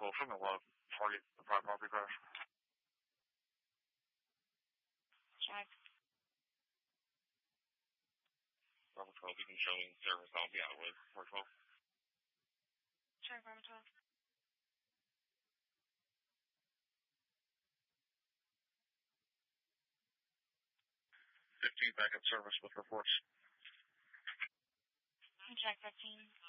12 from the left, target the private property crash. Check. Bravo 12, you can show in service, I'll be out with 412. Check, Bravo 12. 15 backup service with reports. Check 15.